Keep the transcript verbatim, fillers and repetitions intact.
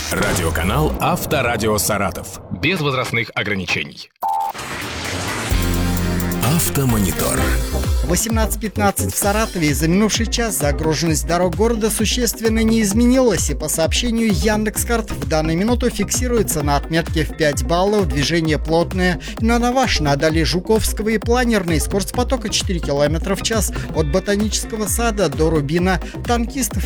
Радиоканал «Авторадио Саратов». Без возрастных ограничений. Автомонитор. восемнадцать пятнадцать в Саратове. За минувший час загруженность дорог города существенно не изменилась, и по сообщению Яндекс.Карт в данную минуту фиксируется на отметке в пять баллов, движение плотное. На Навашино, далее Жуковского и Планерной, скорость потока четыре километра в час, от Ботанического сада до Рубина. Танкистов